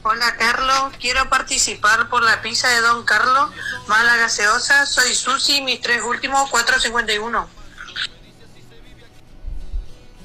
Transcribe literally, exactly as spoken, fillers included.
Hola Carlos, quiero participar por la pizza de Don Carlos, más la gaseosa. Soy Susi, mis tres últimos cuatro cincuenta y uno.